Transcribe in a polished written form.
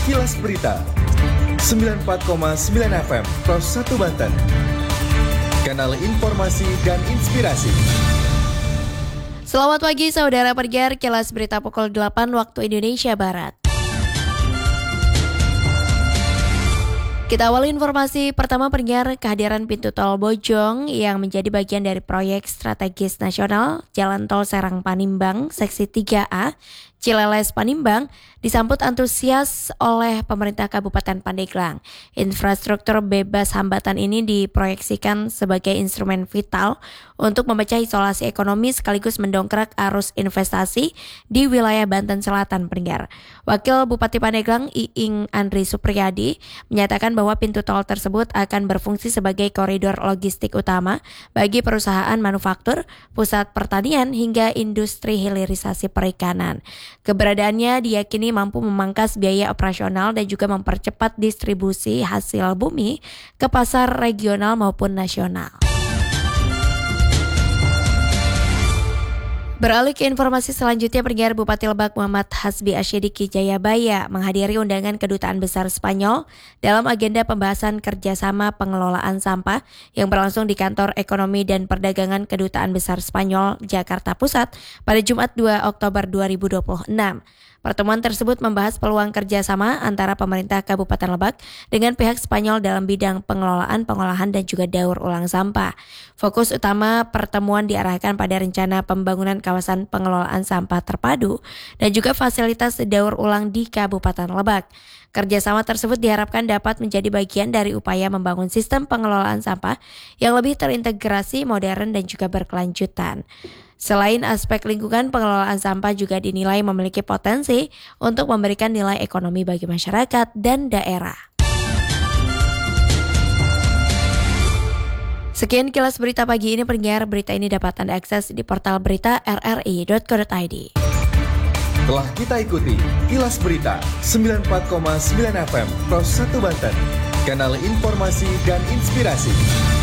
Kilas Berita 94,9 FM Pros 1 Banten. Kanal informasi dan inspirasi. Selamat pagi saudara pendengar Kilas Berita pukul 8 waktu Indonesia Barat. Kita awali informasi pertama pendengar kehadiran pintu tol Bojong yang menjadi bagian dari proyek strategis nasional Jalan Tol Serang Panimbang Seksi 3A Cileles Panimbang disambut antusias oleh pemerintah Kabupaten Pandeglang. Infrastruktur bebas hambatan ini diproyeksikan sebagai instrumen vital untuk memecah isolasi ekonomi sekaligus mendongkrak arus investasi di wilayah Banten Selatan pendengar. Wakil Bupati Pandeglang Iing Andri Supriyadi menyatakan bahwa pintu tol tersebut akan berfungsi sebagai koridor logistik utama bagi perusahaan manufaktur, pusat pertanian hingga industri hilirisasi perikanan. Keberadaannya diyakini mampu memangkas biaya operasional dan juga mempercepat distribusi hasil bumi ke pasar regional maupun nasional. Beralih ke informasi selanjutnya, pendengar Bupati Lebak Muhammad Hasbi Asyidiki Jayabaya menghadiri undangan Kedutaan Besar Spanyol dalam agenda pembahasan kerjasama pengelolaan sampah yang berlangsung di Kantor Ekonomi dan Perdagangan Kedutaan Besar Spanyol Jakarta Pusat pada Jumat 2 Oktober 2026. Pertemuan tersebut membahas peluang kerjasama antara pemerintah Kabupaten Lebak dengan pihak Spanyol dalam bidang pengelolaan, pengolahan, dan juga daur ulang sampah. Fokus utama pertemuan diarahkan pada rencana pembangunan kawasan pengelolaan sampah terpadu dan juga fasilitas daur ulang di Kabupaten Lebak. Kerjasama tersebut diharapkan dapat menjadi bagian dari upaya membangun sistem pengelolaan sampah yang lebih terintegrasi, modern, dan juga berkelanjutan. Selain aspek lingkungan, pengelolaan sampah juga dinilai memiliki potensi untuk memberikan nilai ekonomi bagi masyarakat dan daerah. Sekian Kilas Berita pagi ini, pendengar. Berita ini dapat Anda akses di portal berita rri.co.id. Telah kita ikuti Kilas Berita 94,9 FM Pros 1 Banten. Kanal informasi dan inspirasi.